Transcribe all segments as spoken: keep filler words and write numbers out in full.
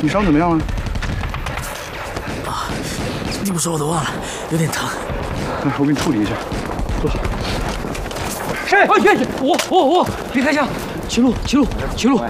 你伤怎么样了？ 啊，你不说我都忘了，有点疼。 来，我给你处理一下，坐。 是，哎呀，我我我，别开枪！齐路，齐路，齐路。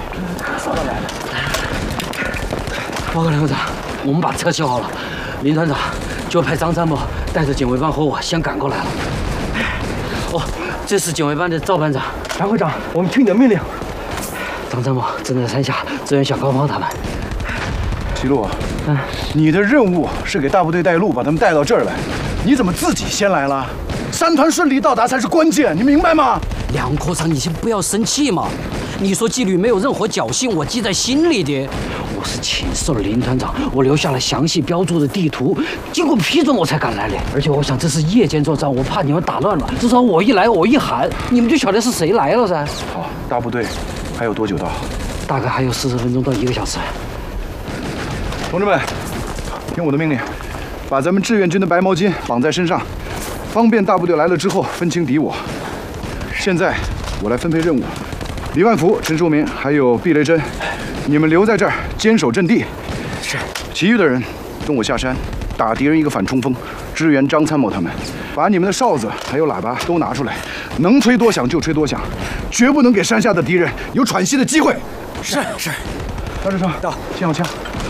报告连科长，我们把车修好了，林团长就派张参谋带着警卫班和我先赶过来了。哦，这是警卫班的赵班长。 梁科长，我们听你的命令。 张参谋正在山下支援小高方他们。 齐路，嗯，你的任务是给大部队带路，把他们带到这儿来。你怎么自己先来了？三团顺利到达才是关键，你明白吗？ 梁科长，你先不要生气嘛。你说纪律没有任何侥幸，我记在心里的。我是请示了林团长，我留下了详细标注的地图，经过批准我才赶来的。而且我想这是夜间作战，我怕你们打乱了。至少我一来，我一喊，你们就晓得是谁来了噻。 好，大部队还有多久到？ 大概还有四十分钟到一个小时。 同志们，听我的命令，把咱们志愿军的白毛巾绑在身上，方便大部队来了之后分清敌我。现在我来分配任务，李万福、陈树明还有毕雷珍，你们留在这儿坚守阵地。 是。 其余的人跟我下山，打敌人一个反冲锋，支援张参谋他们。把你们的哨子还有喇叭都拿出来，能吹多响就吹多响，绝不能给山下的敌人有喘息的机会。 是是。 大志成，到，先好枪。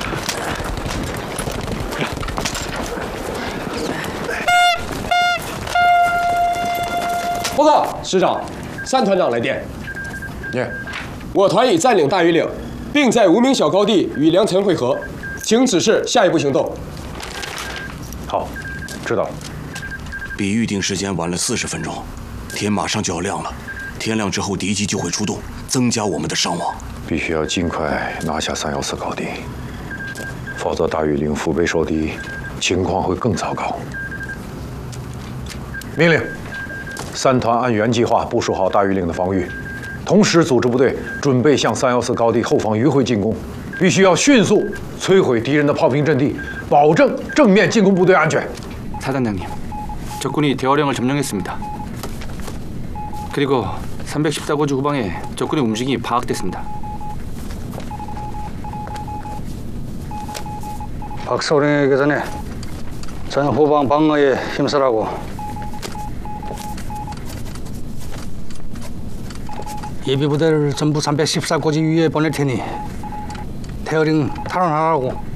报告师长，三团长来电。耶，我团已占领大峪岭，并在无名小高地与梁陈会合，请指示下一步行动。 好，知道了。 比预定时间晚了四十分钟，天马上就要亮了。天亮之后，敌机就会出动，增加我们的伤亡。 必须要尽快拿下三幺四高地，否则大峪岭腹背受敌，情况会更糟糕。命令。三团按原计划部署好大峪岭的防御，同时组织部队准备向三幺四高地后方迂回进攻，必须要迅速摧毁敌人的炮兵阵地，保证正面进攻部队安全。 사단장님, 적군이 대화령을 점령했습니다. 그리고 삼백십사 고지 후방에 적군의 움직임이 파악됐습니다. 박서령에게 전에 전 후방 방어에 힘쓰라고. 예비부대를 전부 삼백십사 고지 위에 보낼 테니 태어링 탈환하라고.